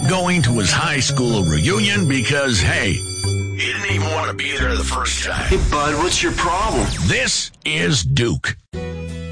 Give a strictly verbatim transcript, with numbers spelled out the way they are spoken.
going to his high school reunion because, hey, he didn't even want to be there the first time. Hey, bud, what's your problem? This is Duke.